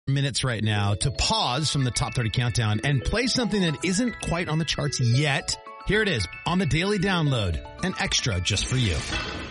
minutes right now to pause from the Top 30 Countdown and play something that isn't quite on the charts yet. Here it is on the Daily Download, an extra just for you.